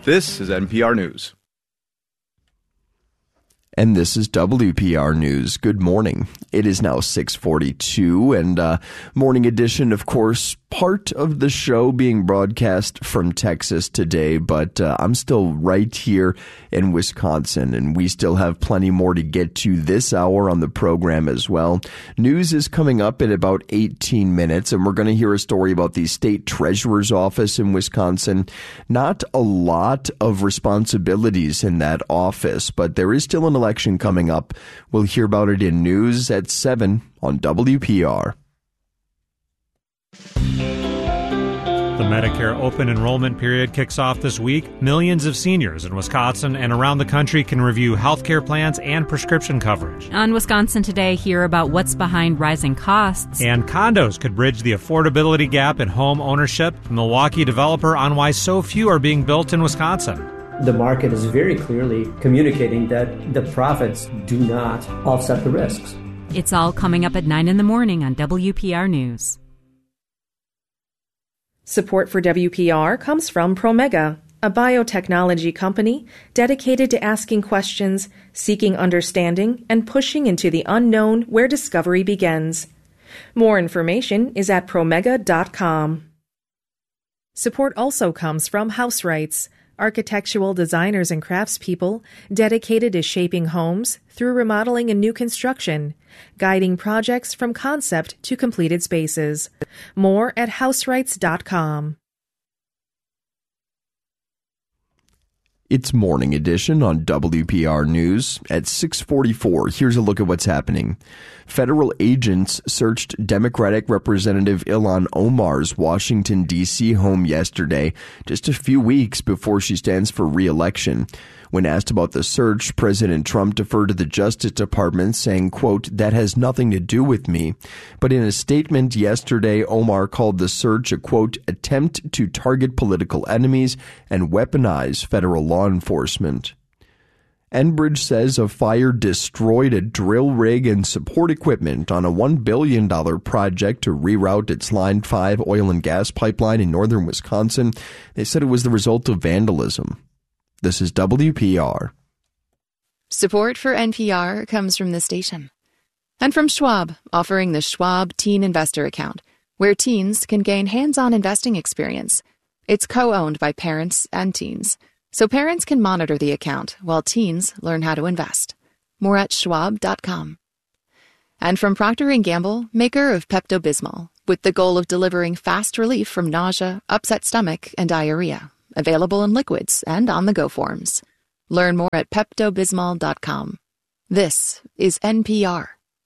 This is NPR News. And this is WPR News. Good morning. It is now 6:42 and morning edition, of course, part of the show being broadcast from Texas today, but I'm still right here in Wisconsin, and we still have plenty more to get to this hour on the program as well. News is coming up in about 18 minutes, and we're going to hear a story about the state treasurer's office in Wisconsin. Not a lot of responsibilities in that office, but there is still an election coming up. We'll hear about it in news at 7 on WPR. The Medicare open enrollment period kicks off this week. Millions of seniors in Wisconsin and around the country can review health care plans and prescription coverage. On Wisconsin Today, hear about what's behind rising costs. And condos could bridge the affordability gap in home ownership. A Milwaukee developer on why so few are being built in Wisconsin. The market is very clearly communicating that the profits do not offset the risks. It's all coming up at 9 in the morning on WPR News. Support for WPR comes from Promega, a biotechnology company dedicated to asking questions, seeking understanding, and pushing into the unknown where discovery begins. More information is at promega.com. Support also comes from House Rights, architectural designers and craftspeople dedicated to shaping homes through remodeling and new construction, guiding projects from concept to completed spaces. More at houserights.com. It's Morning Edition on WPR News at 6:44. Here's a look at what's happening. Federal agents searched Democratic Representative Ilhan Omar's Washington, D.C. home yesterday, just a few weeks before she stands for re-election. When asked about the search, President Trump deferred to the Justice Department, saying, quote, "That has nothing to do with me." But in a statement yesterday, Omar called the search a, quote, "attempt to target political enemies and weaponize federal law enforcement." Enbridge says a fire destroyed a drill rig and support equipment on a $1 billion project to reroute its Line 5 oil and gas pipeline in northern Wisconsin. They said it was the result of vandalism. This is WPR. Support for NPR comes from the station. And from Schwab, offering the Schwab Teen Investor Account, where teens can gain hands-on investing experience. It's co-owned by parents and teens, so parents can monitor the account while teens learn how to invest. More at schwab.com. And from Procter & Gamble, maker of Pepto-Bismol, with the goal of delivering fast relief from nausea, upset stomach, and diarrhea. Available in liquids and on-the-go forms. Learn more at PeptoBismol.com. This is NPR.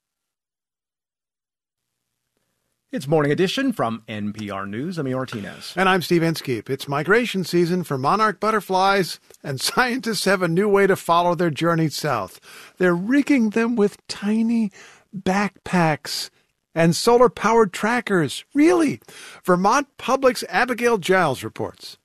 It's Morning Edition from NPR News. I'm Martinez. And I'm Steve Inskeep. It's migration season for monarch butterflies, and scientists have a new way to follow their journey south. They're rigging them with tiny backpacks and solar-powered trackers. Really? Vermont Public's Abigail Giles reports.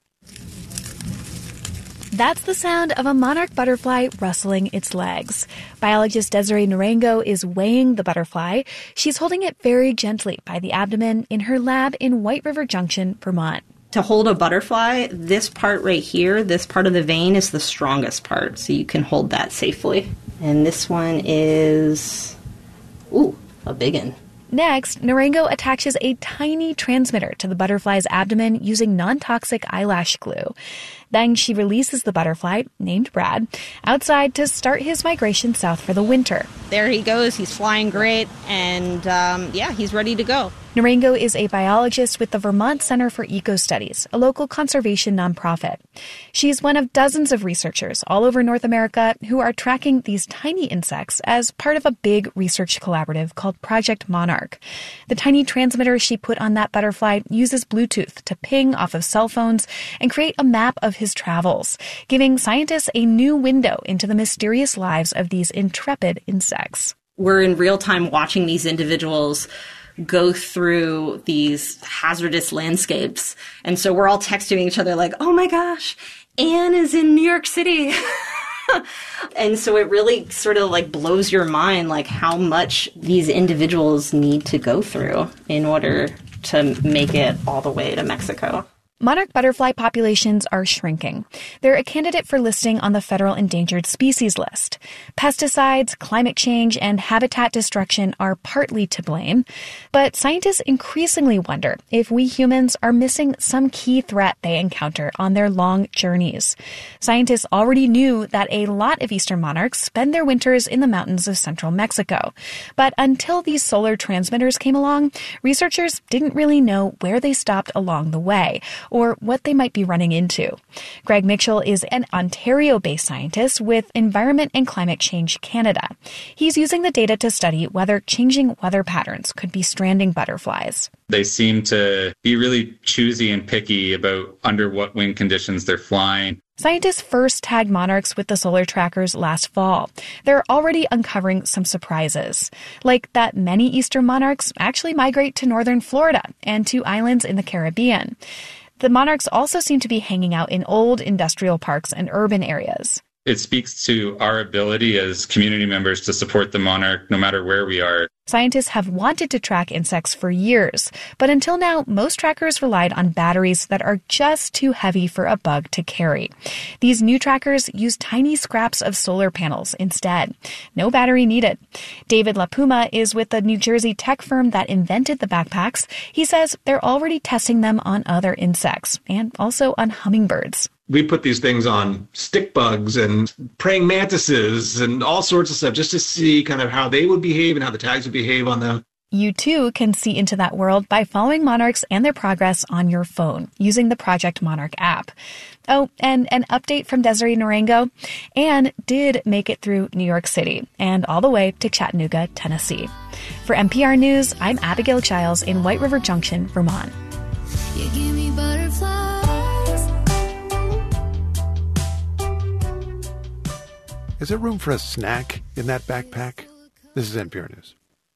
That's the sound of a monarch butterfly rustling its legs. Biologist Desiree Narango is weighing the butterfly. She's holding it very gently by the abdomen in her lab in White River Junction, Vermont. To hold a butterfly, this part right here, this part of the vein is the strongest part, so you can hold that safely. And this one is, a big one. Next, Narango attaches a tiny transmitter to the butterfly's abdomen using non-toxic eyelash glue. Then she releases the butterfly, named Brad, outside to start his migration south for the winter. There he goes. He's flying great, and he's ready to go. Narango is a biologist with the Vermont Center for Eco Studies, a local conservation nonprofit. She's one of dozens of researchers all over North America who are tracking these tiny insects as part of a big research collaborative called Project Monarch. The tiny transmitter she put on that butterfly uses Bluetooth to ping off of cell phones and create a map of his travels, giving scientists a new window into the mysterious lives of these intrepid insects. We're in real time watching these individuals go through these hazardous landscapes. And so we're all texting each other like, oh my gosh, Anne is in New York City. And so it really sort of like blows your mind, like how much these individuals need to go through in order to make it all the way to Mexico. Monarch butterfly populations are shrinking. They're a candidate for listing on the federal endangered species list. Pesticides, climate change, and habitat destruction are partly to blame. But scientists increasingly wonder if we humans are missing some key threat they encounter on their long journeys. Scientists already knew that a lot of eastern monarchs spend their winters in the mountains of central Mexico. But until these solar transmitters came along, researchers didn't really know where they stopped along the way, or what they might be running into. Greg Mitchell is an Ontario-based scientist with Environment and Climate Change Canada. He's using the data to study whether changing weather patterns could be stranding butterflies. They seem to be really choosy and picky about under what wind conditions they're flying. Scientists first tagged monarchs with the solar trackers last fall. They're already uncovering some surprises, like that many eastern monarchs actually migrate to northern Florida and to islands in the Caribbean. The monarchs also seem to be hanging out in old industrial parks and urban areas. It speaks to our ability as community members to support the monarch no matter where we are. Scientists have wanted to track insects for years, but until now, most trackers relied on batteries that are just too heavy for a bug to carry. These new trackers use tiny scraps of solar panels instead. No battery needed. David LaPuma is with the New Jersey tech firm that invented the backpacks. He says they're already testing them on other insects and also on hummingbirds. We put these things on stick bugs and praying mantises and all sorts of stuff just to see kind of how they would behave and how the tags would behave on them. You too can see into that world by following monarchs and their progress on your phone using the Project Monarch app. Oh, and an update from Desiree Narango. Anne did make it through New York City and all the way to Chattanooga, Tennessee. For NPR News, I'm Abigail Giles in White River Junction, Vermont. You give me butterflies. Is there room for a snack in that backpack? This is NPR News.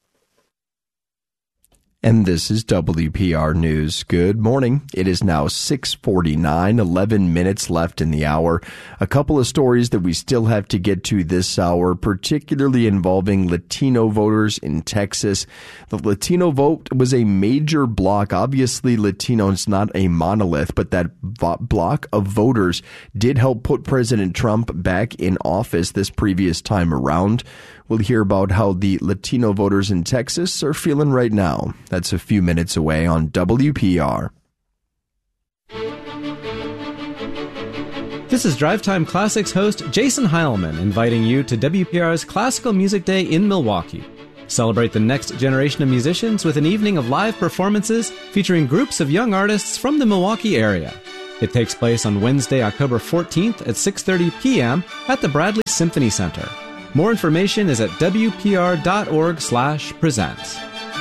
And this is WPR News. Good morning. It is now 6:49, 11 minutes left in the hour. A couple of stories that we still have to get to this hour, particularly involving Latino voters in Texas. The Latino vote was a major block. Obviously, Latino is not a monolith, but that block of voters did help put President Trump back in office this previous time around. We'll hear about how the Latino voters in Texas are feeling right now. That's a few minutes away on WPR. This is Drive Time Classics host Jason Heilman inviting you to WPR's Classical Music Day in Milwaukee. Celebrate the next generation of musicians with an evening of live performances featuring groups of young artists from the Milwaukee area. It takes place on Wednesday, October 14th at 6:30 p.m. at the Bradley Symphony Center. More information is at wpr.org/presents.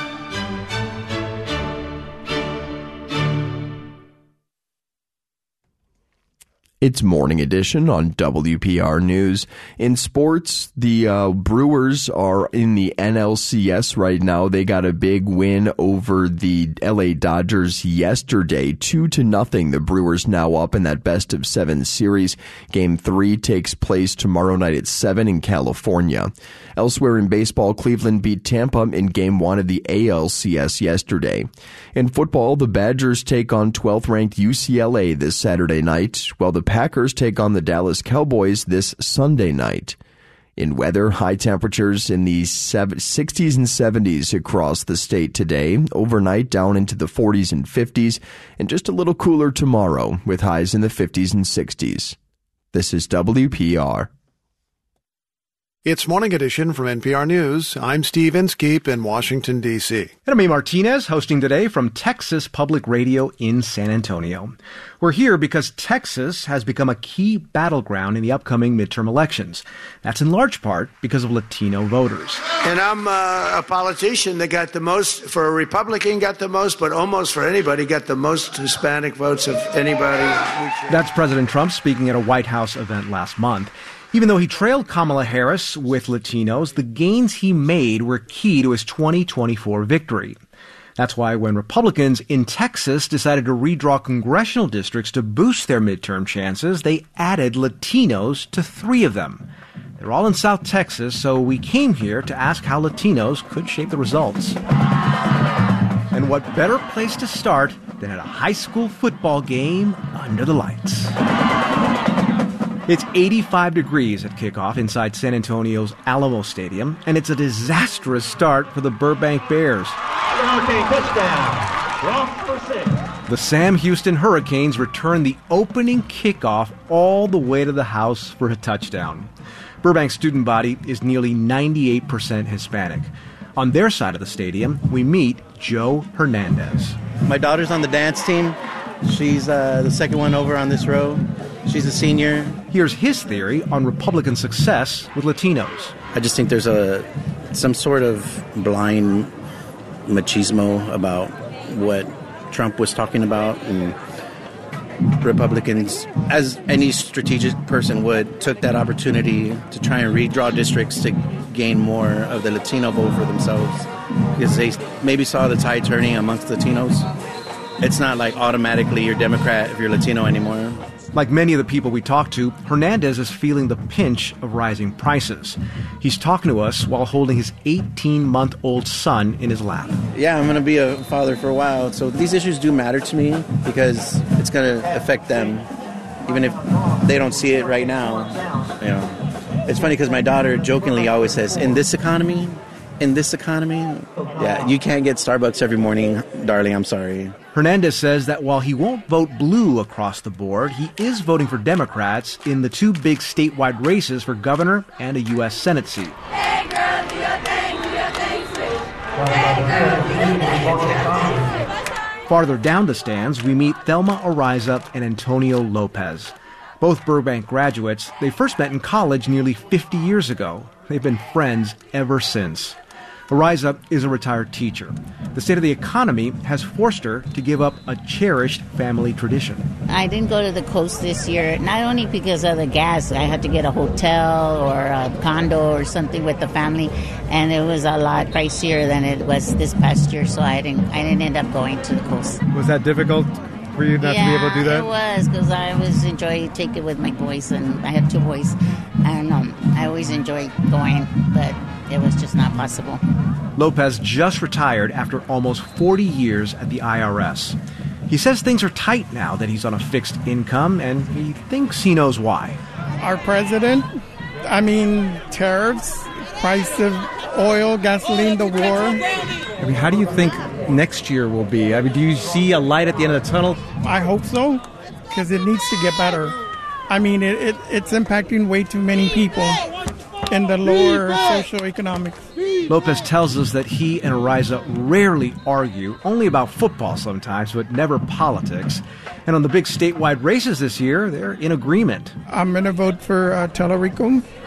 It's Morning Edition on WPR News. In sports, the Brewers are in the NLCS right now. They got a big win over the LA Dodgers yesterday, 2-0. The Brewers now up in that best-of-7 series. Game 3 takes place tomorrow night at 7 in California. Elsewhere in baseball, Cleveland beat Tampa in Game 1 of the ALCS yesterday. In football, the Badgers take on 12th-ranked UCLA this Saturday night, while the Packers take on the Dallas Cowboys this Sunday night. In weather, high temperatures in the 60s and 70s across the state today, overnight down into the 40s and 50s, and just a little cooler tomorrow with highs in the 50s and 60s. This is WPR. It's Morning Edition from NPR News. I'm Steve Inskeep in Washington, D.C. And I'm Amy Martinez, hosting today from Texas Public Radio in San Antonio. We're here because Texas has become a key battleground in the upcoming midterm elections. That's in large part because of Latino voters. And I'm a politician that got the most, for a Republican got the most, but almost for anybody got the most Hispanic votes of anybody. That's President Trump speaking at a White House event last month. Even though he trailed Kamala Harris with Latinos, the gains he made were key to his 2024 victory. That's why when Republicans in Texas decided to redraw congressional districts to boost their midterm chances, they added Latinos to 3 of them. They're all in South Texas, so we came here to ask how Latinos could shape the results. And what better place to start than at a high school football game under the lights. It's 85 degrees at kickoff inside San Antonio's Alamo Stadium, and it's a disastrous start for the Burbank Bears. Okay, touchdown. The Sam Houston Hurricanes return the opening kickoff all the way to the house for a touchdown. Burbank's student body is nearly 98% Hispanic. On their side of the stadium, we meet Joe Hernandez. My daughter's on the dance team. She's the second one over on this row. She's a senior. Here's his theory on Republican success with Latinos. I just think there's some sort of blind machismo about what Trump was talking about, and Republicans, as any strategic person would, took that opportunity to try and redraw districts to gain more of the Latino vote for themselves, because they maybe saw the tide turning amongst Latinos. It's not like automatically you're Democrat if you're Latino anymore. Like many of the people we talk to, Hernandez is feeling the pinch of rising prices. He's talking to us while holding his 18-month-old son in his lap. Yeah, I'm going to be a father for a while, so these issues do matter to me because it's going to affect them, even if they don't see it right now. You know, it's funny because my daughter jokingly always says, in this economy, yeah, you can't get Starbucks every morning, darling, I'm sorry. Hernandez says that while he won't vote blue across the board, he is voting for Democrats in the two big statewide races for governor and a U.S. Senate seat. Hey, girl, do your thing, do your thing, sweet. Hey, girl, do your thing. Farther down the stands, we meet Thelma Ariza and Antonio Lopez. Both Burbank graduates, they first met in college nearly 50 years ago. They've been friends ever since. Ariza is a retired teacher. The state of the economy has forced her to give up a cherished family tradition. I didn't go to the coast this year, not only because of the gas. I had to get a hotel or a condo or something with the family, and it was a lot pricier than it was this past year, so I didn't end up going to the coast. Was that difficult for you not to be able to do that? It was, because I always enjoy taking with my boys, and I have two boys, and I always enjoy going, but it was just not possible. Lopez just retired after almost 40 years at the IRS. He says things are tight now that he's on a fixed income, and he thinks he knows why. Our president, tariffs, price of oil, gasoline, the war. How do you think next year will be? Do you see a light at the end of the tunnel? I hope so, because it needs to get better. It's impacting way too many people in the lower socioeconomics. Lopez tells us that he and Ariza rarely argue, only about football sometimes, but never politics. And on the big statewide races this year, they're in agreement. I'm going to vote for Tellerico